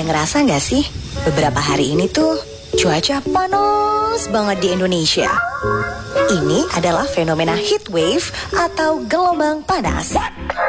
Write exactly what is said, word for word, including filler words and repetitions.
ngerasa nggak sih, beberapa hari ini tuh cuaca panas banget di Indonesia. Ini adalah fenomena heat wave atau gelombang panas.